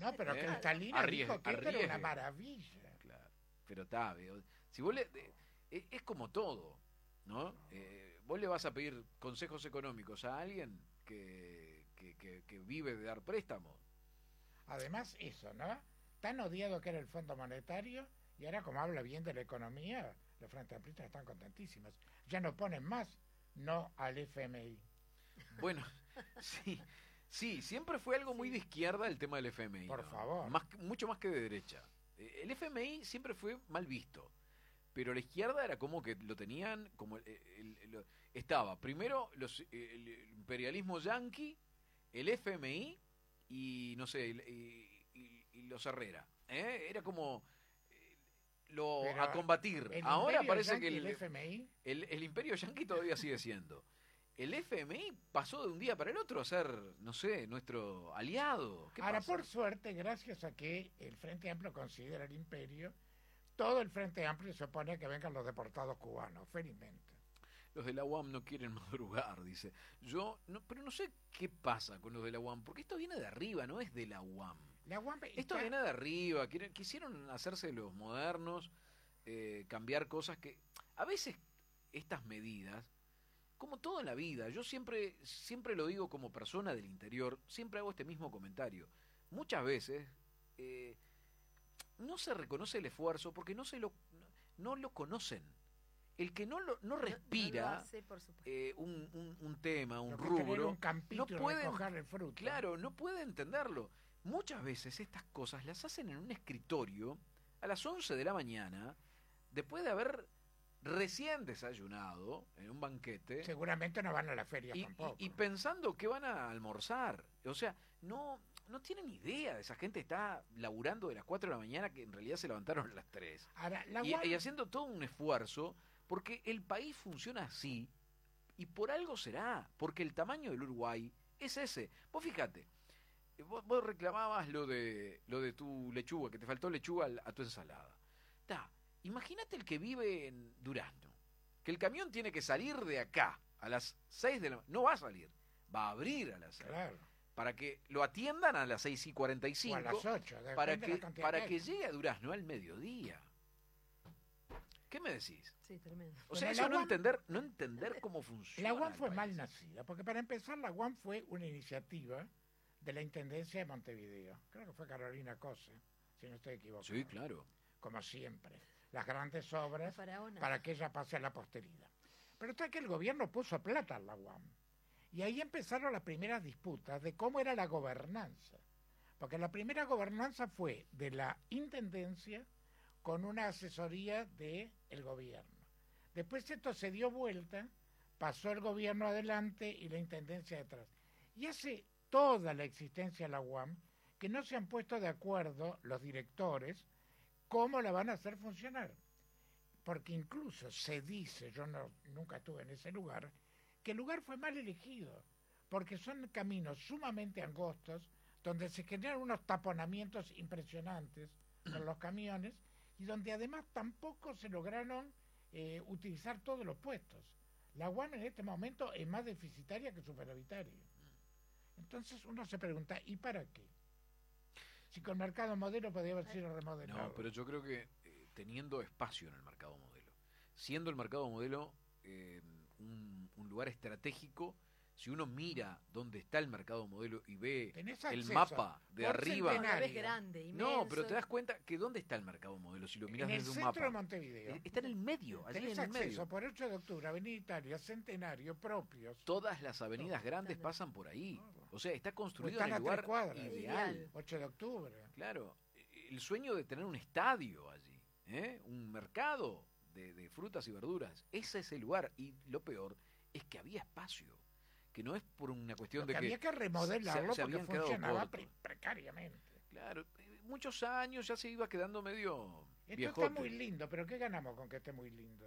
No, pero Cristalina dijo que esto era una maravilla. Claro, pero está, si vos es como todo, ¿no? Vos le vas a pedir consejos económicos a alguien que vive de dar préstamos. Además, eso, ¿no? Tan odiado que era el Fondo Monetario, y ahora como habla bien de la economía, los frentes amplistas están contentísimos. Ya no ponen más no al FMI. Bueno, sí, siempre fue algo muy de izquierda el tema del FMI. Por ¿no? favor. Mucho más que de derecha. El FMI siempre fue mal visto, pero la izquierda era como que lo tenían como estaba primero el imperialismo yanqui, el FMI y no sé y los Herrera, era como Pero a combatir. el Ahora imperio parece yanqui que y el FMI, el imperio yanqui todavía sigue siendo. El FMI pasó de un día para el otro a ser, no sé, nuestro aliado. ¿Qué ahora pasa? por suerte, gracias a que el Frente Amplio considera el imperio, todo el Frente Amplio se opone a que vengan los deportados cubanos, felizmente. Los de la UAM no quieren madrugar, dice. Pero no sé qué pasa con los de la UAM, porque esto viene de arriba, no es de la UAM. La UAM Esto viene de arriba, quisieron hacerse los modernos, cambiar cosas que... A veces estas medidas, como todo en la vida, yo siempre lo digo como persona del interior, siempre hago este mismo comentario. Muchas veces no se reconoce el esfuerzo porque no lo conocen. El que no respira no lo hace, por supuesto. un tema, un Lo que rubro, tener un campito no y puede, recoger el fruto. claro, no puede entenderlo. Muchas veces estas cosas las hacen en un escritorio a las 11 de la mañana, después de haber recién desayunado en un banquete. Seguramente no van a la feria tampoco. Y pensando que van a almorzar. O sea, no tienen idea de esa gente. Está laburando de las 4 de la mañana, que en realidad se levantaron a las 3. Ahora, Y haciendo todo un esfuerzo, porque el país funciona así, y por algo será, porque el tamaño del Uruguay es ese. Vos fíjate, vos reclamabas lo de tu lechuga, que te faltó lechuga a tu ensalada. Imagínate el que vive en Durazno, que el camión tiene que salir de acá a las 6 de la mañana. No va a salir, va a abrir a las 6. Claro. Para que lo atiendan a las 6:45. O a las 8, para que llegue a Durazno al mediodía. ¿Qué me decís? Sí, tremendo. O sea, Bueno, eso no entender cómo funciona. La UAM fue el mal país. nacida, porque para empezar la UAM fue una iniciativa de la Intendencia de Montevideo. Creo que fue Carolina Cose, si no estoy equivocado. Sí, claro. Como siempre. Las grandes obras La faraona. para que ella pase a la posteridad. Pero está que el gobierno puso plata en la UAM. Y ahí empezaron las primeras disputas de cómo era la gobernanza. Porque la primera gobernanza fue de la Intendencia con una asesoría del gobierno. Después esto se dio vuelta, pasó el gobierno adelante y la Intendencia detrás. Y hace toda la existencia de la UAM que no se han puesto de acuerdo los directores cómo la van a hacer funcionar. Porque incluso se dice, yo nunca estuve en ese lugar, que el lugar fue mal elegido, porque son caminos sumamente angostos, donde se generan unos taponamientos impresionantes con los camiones, y donde además tampoco se lograron utilizar todos los puestos. La UAM en este momento es más deficitaria que superavitaria. Entonces uno se pregunta, ¿y para qué? Si con mercado modelo podría haber sido remodelado. No, pero yo creo que teniendo espacio en el mercado modelo, siendo el mercado modelo un lugar estratégico, si uno mira dónde está el mercado modelo y ve el mapa de arriba, Una vez grande, inmenso. no, pero te das cuenta que dónde está el mercado modelo si lo miras en el desde un centro mapa. de Montevideo. Está en el medio, allí Tenés en el acceso medio. por 8 de octubre, Avenida Italia, Centenario, propios. Todas las avenidas Todo, grandes totalmente. pasan por ahí. O sea, está construido Están en a el 3 lugar cuadras. ideal. 8 de octubre. Claro, el sueño de tener un estadio allí, un mercado de frutas y verduras, ese es el lugar. Y lo peor es que había espacio, que no es por una cuestión de que había que remodelarlo se porque habían quedado funcionaba cortos. precariamente. Claro, muchos años ya se iba quedando medio Esto viejote. está muy lindo, pero ¿qué ganamos con que esté muy lindo?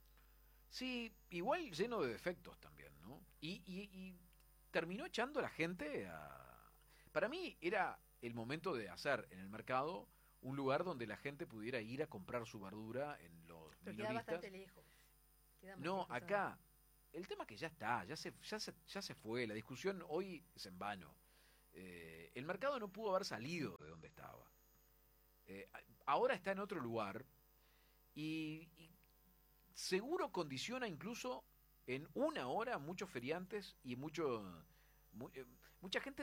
Sí, igual lleno de defectos también, ¿no? Y terminó echando a la gente a... Para mí era el momento de hacer en el mercado un lugar donde la gente pudiera ir a comprar su verdura en los Pero queda minoristas. bastante lejos. Queda más No, lejos acá el tema que ya está, ya se fue, la discusión hoy es en vano. el mercado no pudo haber salido de donde estaba. Ahora está en otro lugar y seguro condiciona incluso en una hora muchos feriantes y mucha gente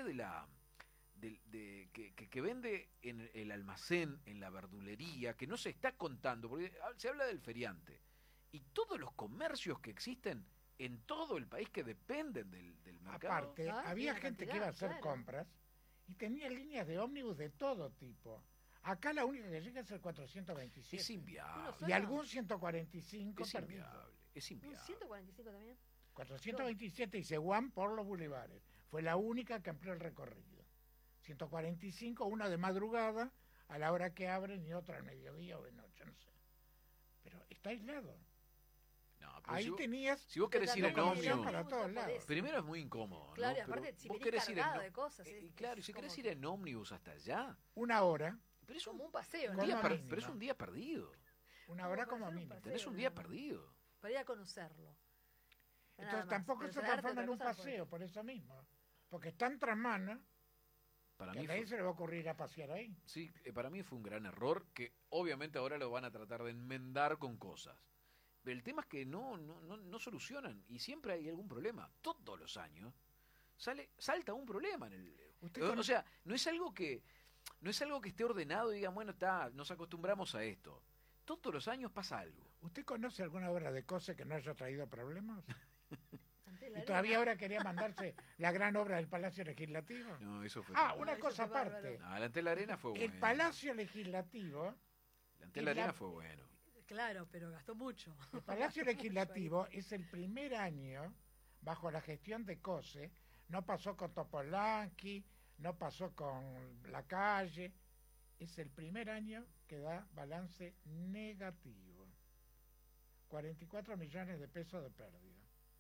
que vende en el almacén, en la verdulería, que no se está contando, porque se habla del feriante. Y todos los comercios que existen en todo el país que dependen del mercado. Aparte, había gente que iba a hacer compras y tenía líneas de ómnibus de todo tipo. Acá la única que llega es el 427. Es inviable. Y algún 145 es perdido. inviable. Es inviable. ¿Un 145 también? 427 y Seguán por los bulevares. Fue la única que amplió el recorrido. 145, una de madrugada, a la hora que abren, y otra al mediodía o de noche, no sé. Pero está aislado. No, pero ahí tenías... Si vos querés ir en ómnibus, para todos lados. primero es muy incómodo, ¿no? Claro, y aparte, si vos venís querés ir cargado de cosas. claro, y si querés ir en ómnibus hasta allá... Una hora. Pero es como un paseo, un ¿no? día Como pero es un día perdido. Una hora como mínimo. Tenés un día perdido. Para ir a conocerlo. Entonces tampoco se transforma en un paseo, por eso mismo. Porque está en Trasmana, Para que mí a nadie se le va a ocurrir a pasear ahí. Sí, para mí fue un gran error que obviamente ahora lo van a tratar de enmendar con cosas. Pero el tema es que no solucionan y siempre hay algún problema. Todos los años salta un problema en el... O sea, no es algo que esté ordenado y digan, bueno, nos acostumbramos a esto. Todos los años pasa algo. ¿Usted conoce alguna obra de COSE que no haya traído problemas? ¿Y todavía ahora quería mandarse la gran obra del Palacio Legislativo? No, eso fue... Una cosa aparte. No, la Antel Arena fue bueno. El Palacio Legislativo... La Antel Arena fue bueno. Claro, pero gastó mucho. El Palacio Legislativo es el primer año, bajo la gestión de COSE, no pasó con Topolansky, no pasó con La Calle, es el primer año que da balance negativo. 44 millones de pesos de pérdida.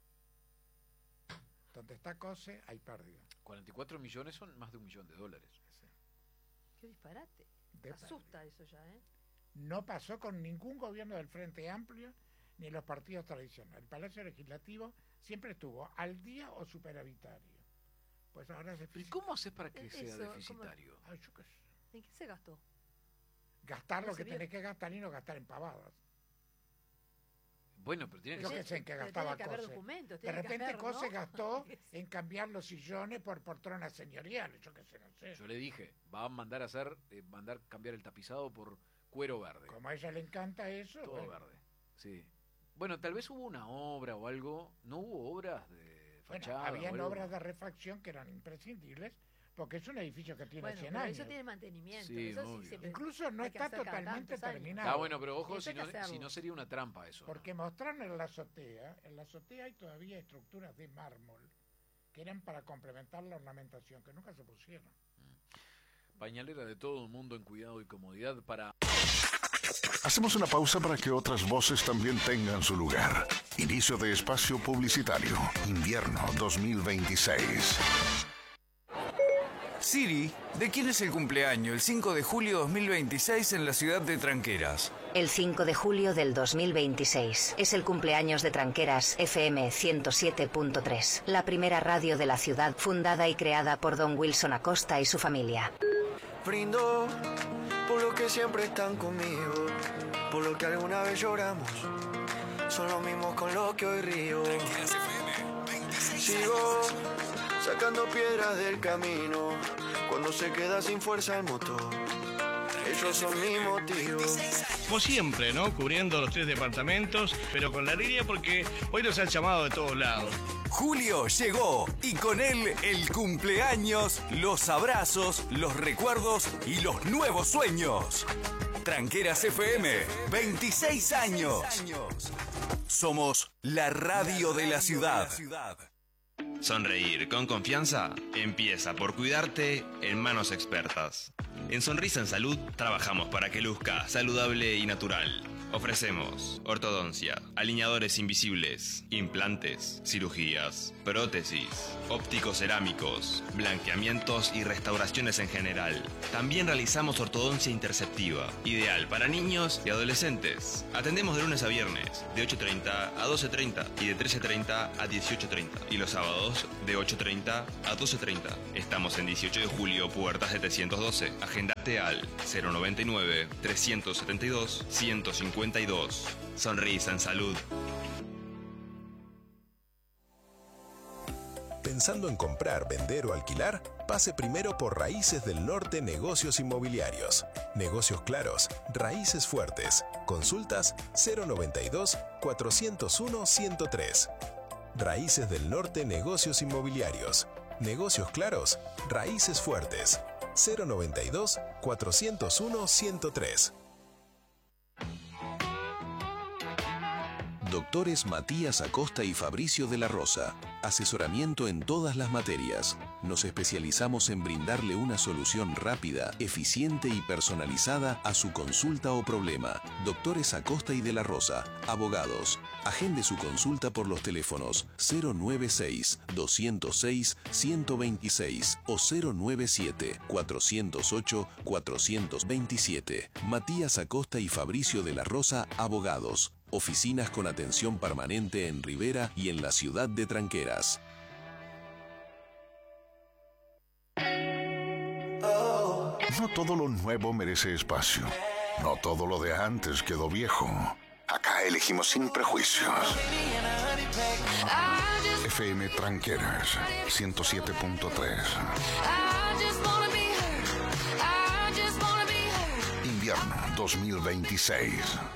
Donde está COSE hay pérdida. 44 millones son más de $1 millón. Sí. Qué disparate. De Asusta pérdida. eso ya, ¿eh? No pasó con ningún gobierno del Frente Amplio ni los partidos tradicionales. El Palacio Legislativo siempre estuvo al día o superavitario. Pues ahora es ¿Y deficitario. cómo haces para que sea Eso, deficitario? Ay, yo qué sé. ¿En qué se gastó? Gastar No lo se que vio. tenés que gastar y no gastar en pavadas. Bueno, pero tiene que Yo ser... que sé en qué Pero gastaba tiene que haber COSE. documentos, De tiene que repente haber, COSE ¿no? gastó en cambiar los sillones por poltronas señoriales. Yo qué sé, no sé. Yo le dije, va a mandar a hacer, cambiar el tapizado por cuero verde. Como a ella le encanta eso. Todo bueno. verde, sí. Bueno, tal vez hubo una obra o algo. ¿No hubo obras de Bueno, fachada? habían o algo? obras de refacción que eran imprescindibles porque es un edificio que tiene Bueno, 100 pero años. eso tiene mantenimiento. Sí, eso obvio. sí siempre Incluso no hay que está hacer cada totalmente tantos años. terminado. Ah, bueno, pero ojo, Eso hay que hacerlo. si no sería una trampa eso. ¿no? Porque mostraron en la azotea hay todavía estructuras de mármol que eran para complementar la ornamentación, que nunca se pusieron. Pañalera de todo el mundo en cuidado y comodidad para... Hacemos una pausa para que otras voces también tengan su lugar. Inicio de espacio publicitario. Invierno 2026. Siri, ¿de quién es el cumpleaños el 5 de julio 2026 en la ciudad de Tranqueras? El 5 de julio del 2026 es el cumpleaños de Tranqueras FM 107.3, la primera radio de la ciudad fundada y creada por don Wilson Acosta y su familia. Brindo por los que siempre están conmigo, por lo que alguna vez lloramos, son los mismos con los que hoy río. Sigo sacando piedras del camino, cuando se queda sin fuerza el motor. Ellos son mi motivo. Como siempre, ¿no? Cubriendo los 3 departamentos, pero con la línea porque hoy nos han llamado de todos lados. Julio llegó y con él el cumpleaños, los abrazos, los recuerdos y los nuevos sueños. Tranqueras FM, 26 años. Somos la radio de la ciudad. Sonreír con confianza empieza por cuidarte en manos expertas. En Sonrisa en Salud trabajamos para que luzca saludable y natural. Ofrecemos ortodoncia, alineadores invisibles, implantes, cirugías, prótesis, ópticos cerámicos, blanqueamientos y restauraciones en general. También realizamos ortodoncia interceptiva, ideal para niños y adolescentes. Atendemos de lunes a viernes, de 8:30 a 12:30 y de 13:30 a 18:30. Y los sábados sábados de 8:30 a 12:30. Estamos en 18 de julio, puerta 712. Agendate al 099-372-152. Sonrisa en Salud. ¿Pensando en comprar, vender o alquilar? Pase primero por Raíces del Norte Negocios Inmobiliarios. Negocios claros, raíces fuertes. Consultas 092-401-103. Raíces del Norte Negocios Inmobiliarios. Negocios claros, raíces fuertes. 092-401-103. Doctores Matías Acosta y Fabricio de la Rosa. Asesoramiento en todas las materias. Nos especializamos en brindarle una solución rápida, eficiente y personalizada a su consulta o problema. Doctores Acosta y de la Rosa. Abogados. Agende su consulta por los teléfonos 096-206-126 o 097-408-427. Matías Acosta y Fabricio de la Rosa, abogados. Oficinas con atención permanente en Rivera y en la ciudad de Tranqueras. No todo lo nuevo merece espacio. No todo lo de antes quedó viejo. Acá elegimos sin prejuicios. FM Tranqueras 107.3. Invierno 2026.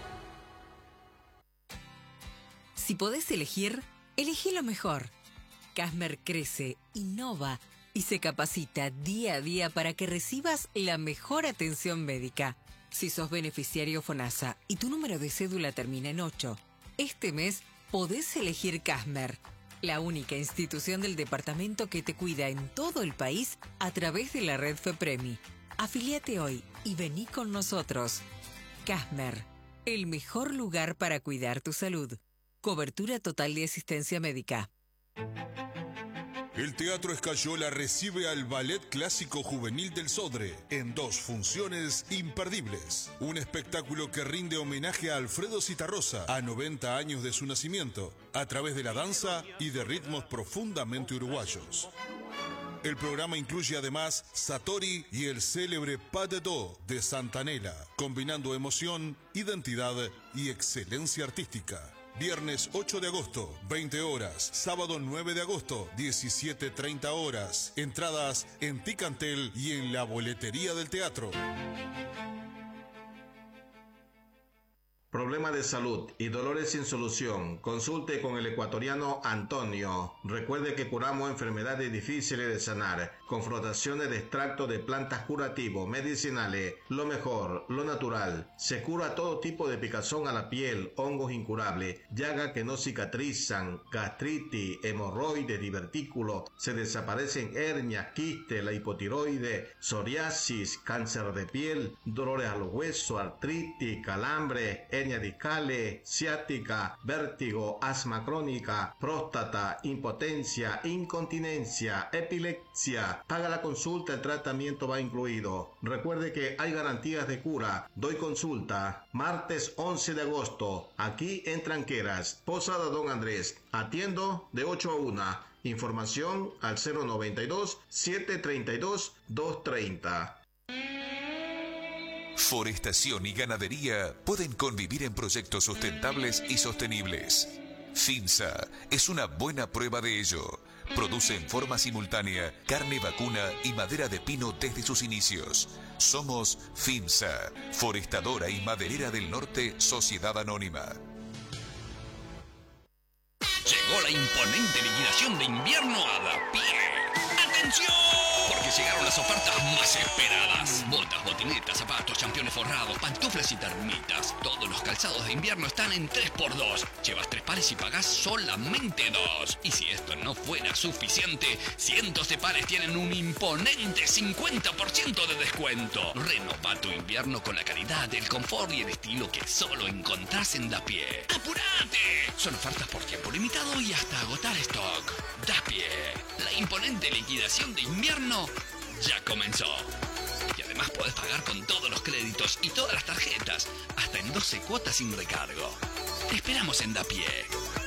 Si podés elegir, elegí lo mejor. Casmer crece, innova y se capacita día a día para que recibas la mejor atención médica. Si sos beneficiario FONASA y tu número de cédula termina en 8, este mes podés elegir Casmer, la única institución del departamento que te cuida en todo el país a través de la red FEPREMI. Afiliate hoy y vení con nosotros. Casmer, el mejor lugar para cuidar tu salud. Cobertura total de asistencia médica. El Teatro Escayola recibe al Ballet Clásico Juvenil del Sodre en 2 funciones imperdibles. Un espectáculo que rinde homenaje a Alfredo Zitarrosa a 90 años de su nacimiento, a través de la danza y de ritmos profundamente uruguayos. El programa incluye además Satori y el célebre Pas de Dos de Santanella, combinando emoción, identidad y excelencia artística. Viernes 8 de agosto, 20 horas. Sábado 9 de agosto, 17:30 horas. Entradas en Ticantel y en la boletería del teatro. Problema de salud y dolores sin solución. Consulte con el ecuatoriano Antonio. Recuerde que curamos enfermedades difíciles de sanar con frotaciones de extracto de plantas curativos, medicinales, lo mejor, lo natural. Se cura todo tipo de picazón a la piel, hongos incurables, llagas que no cicatrizan, gastritis, hemorroides, divertículos, se desaparecen hernias, quistes, la hipotiroide, psoriasis, cáncer de piel, dolores a los huesos, artritis, calambre, hernias discales, ciática, vértigo, asma crónica, próstata, impotencia, incontinencia, epilepsia. Paga la consulta, el tratamiento va incluido. Recuerde que hay garantías de cura. Doy consulta. Martes 11 de agosto, aquí en Tranqueras, Posada Don Andrés. Atiendo de 8 a 1. Información al 092-732-230. Forestación y ganadería pueden convivir en proyectos sustentables y sostenibles. FIMSA es una buena prueba de ello. Produce en forma simultánea carne vacuna y madera de pino desde sus inicios. Somos FIMSA, Forestadora y Maderera del Norte, Sociedad Anónima. Llegó la imponente liquidación de invierno a Da Pie. ¡Atención! Porque llegaron las ofertas más esperadas. Botas, botinetas, zapatos, championes forrados, pantuflas y termitas. Todos los calzados de invierno están en 3x2. Llevas 3 pares y pagás solamente 2. Y si esto no fuera suficiente, cientos de pares tienen un imponente 50% de descuento. Renova tu invierno con la calidad, el confort y el estilo que solo encontrás en Da Pie. ¡Apurate! Son ofertas por tiempo limitado y hasta agotar stock. Da Pie, la imponente liquidación de invierno ya comenzó. Y además podés pagar con todos los créditos y todas las tarjetas, hasta en 12 cuotas sin recargo. Te esperamos en Da Pie.